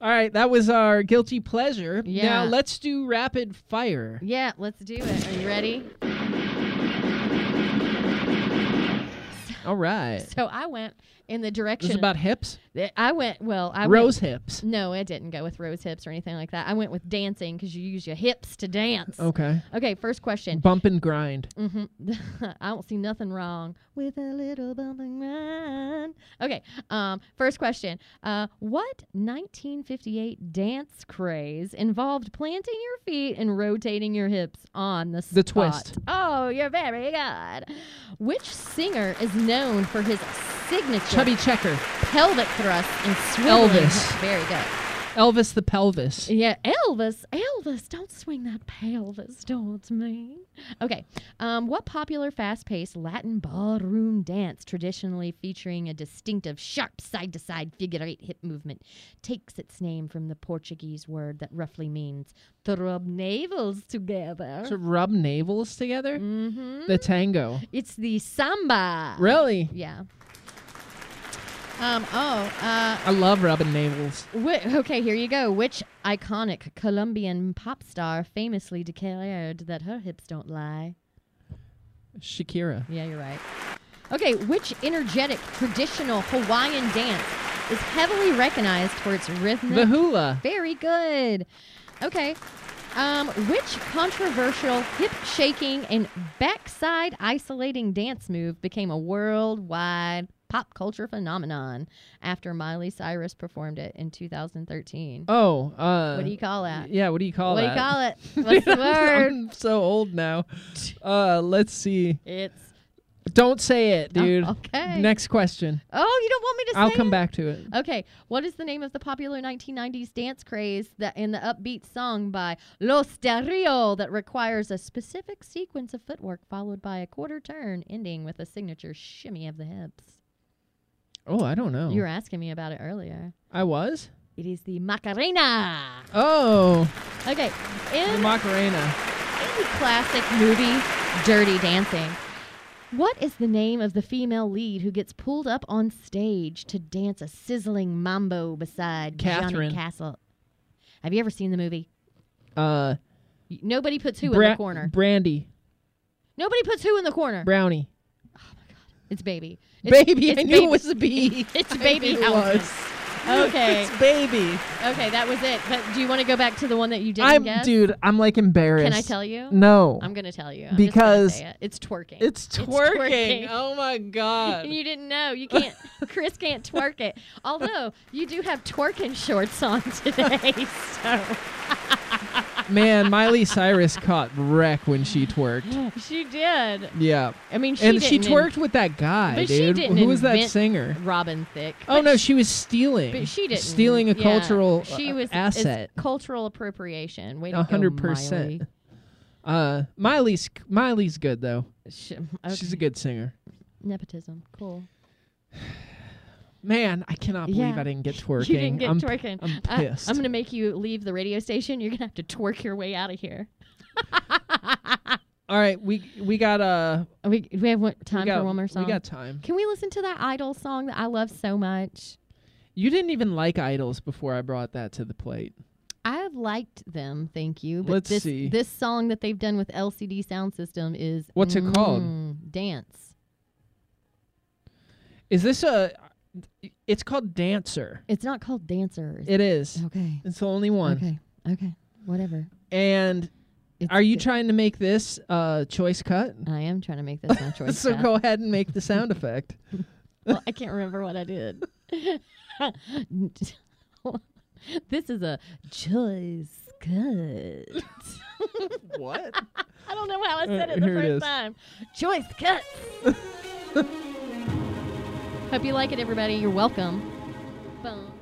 All right, that was our guilty pleasure. Yeah. Now let's do rapid fire. Yeah, let's do it. Are you ready? All right. So I went in the This direction. is about hips? I went. Rose hips. No, it didn't go with rose hips or anything like that. I went with dancing because you use your hips to dance. Okay. Okay, first question. Bump and grind. I don't see nothing wrong with a little bump and grind. Okay, first question. What 1958 dance craze involved planting your feet and rotating your hips on the spot? The twist. Oh, you're very good. Which singer is known for his signature Chubby checker. pelvic thrust and swiveling? Elvis. Very good. Elvis the pelvis. Yeah, Elvis, don't swing that pelvis towards me. Okay, what popular fast-paced Latin ballroom dance, traditionally featuring a distinctive sharp side-to-side figure-8 hip movement, takes its name from the Portuguese word that roughly means to rub navels together? To rub navels together? Mm-hmm. The tango. It's the samba. Really? Yeah. I love rubbing navels. Okay, here you go. Which iconic Colombian pop star famously declared that her hips don't lie? Shakira. Yeah, you're right. Okay, which energetic traditional Hawaiian dance is heavily recognized for its rhythmic? The hula. Very good. Okay. Which controversial hip-shaking and backside isolating dance move became a worldwide pop culture phenomenon after Miley Cyrus performed it in 2013? Oh, What do you call that? Yeah, what do you call What do that? you call it? What's the word? I'm so old now. Let's see. It's... Don't say it, dude. Oh, okay. Next question. Oh, you don't want me to say I'll come it? back to it. Okay, what is the name of the popular 1990s dance craze that in the upbeat song by Los Del Rio that requires a specific sequence of footwork followed by a quarter turn ending with a signature shimmy of the hips? Oh, I don't know. You were asking me about it earlier. I was? It is the Macarena. Oh, Okay, the in Macarena. the classic movie Dirty Dancing, what is the name of the female lead who gets pulled up on stage to dance a sizzling mambo beside Johnny Catherine. Castle? Have you ever seen the movie? Uh, Nobody puts who in the corner. Brandy. Nobody puts who in the corner. Brownie. It's Baby. Baby. It's I knew it was a B. It's I Baby knew it Elvis. was. Okay. It's Baby. Okay, that was it. But do you want to go back to the one that you didn't guess? Dude, I'm like embarrassed. Can I tell you? No. I'm going to tell you. I'm Because just gonna say it. It's twerking. It's twerking. Oh my God. You didn't know. You can't. Chris can't twerk it. Although you do have twerking shorts on today. So Man, Miley Cyrus caught wreck when she twerked. she did. Yeah. I mean, she And she didn't twerked with that guy, but she dude. didn't Who was that invent singer? Robin Thicke. Oh, But no, she was stealing. But she didn't. Stealing a yeah, cultural she was, asset. It's cultural appropriation. Way to go, 100%. Miley. Miley's good, though. Okay. She's a good singer. Nepotism. Cool. Man, I cannot believe Yeah. I didn't get twerking. You didn't get twerking. I'm pissed. I'm going to make you leave the radio station. You're going to have to twerk your way out of here. All right, we got We have time for one more song. We got time. Can we listen to that Idol song that I love so much? You didn't even like Idols before I brought that to the plate. I've liked them, thank you. But Let's see. This song that they've done with LCD Sound System is... What's it called? Dance. Is this it's called Dancer. It's not called Dancer. It is. Okay. It's the only one. Okay. Whatever. And It's are you good. trying to make this choice cut? I am trying to make this my choice. So cut. go ahead and make the sound effect. Well, I can't remember what I did. This is a choice cut. What? I don't know how I said it the Here it first is. time. Choice cuts. Hope you like it, everybody. You're welcome. Boom.